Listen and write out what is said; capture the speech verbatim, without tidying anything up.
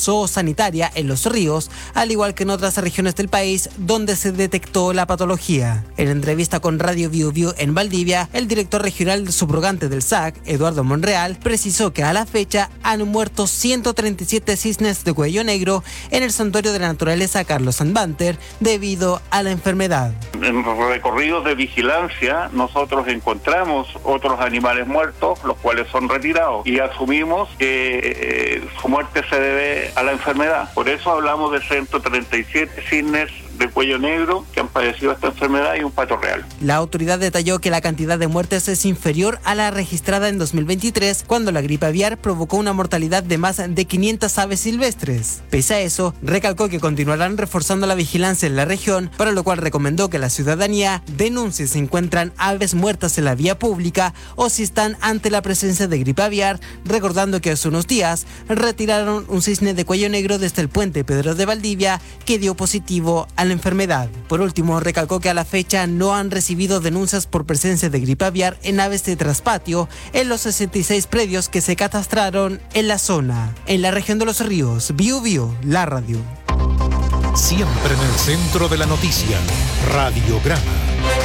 zoosanitaria en Los Ríos, al igual que en otras regiones del país donde se detectó la patología. En entrevista con Radio Biu Biu en Valdivia, el director regional subrogante del S A C, Eduardo Monreal, precisó que a la fecha han muerto ciento treinta y siete cisnes de cuello negro en el Santuario de la Naturaleza Carlos Sandbanter debido a la enfermedad. En recorridos de vigilancia nosotros encontramos otros animales muertos, los cuales son retirados, y asumimos que eh, su muerte se debe a la enfermedad. Por eso hablamos de ciento treinta y siete cisnes de cuello negro que han padecido esta enfermedad y un pato real. La autoridad detalló que la cantidad de muertes es inferior a la registrada en dos mil veintitrés, cuando la gripe aviar provocó una mortalidad de más de quinientas aves silvestres. Pese a eso, recalcó que continuarán reforzando la vigilancia en la región, para lo cual recomendó que la ciudadanía denuncie si encuentran aves muertas en la vía pública o si están ante la presencia de gripe aviar, recordando que hace unos días retiraron un cisne de cuello negro desde el puente Pedro de Valdivia que dio positivo a la enfermedad. Por último, recalcó que a la fecha no han recibido denuncias por presencia de gripe aviar en aves de traspatio en los sesenta y seis predios que se catastraron en la zona. En la región de Los Ríos, Biu Biu, la radio. Siempre en el centro de la noticia, Radiograma.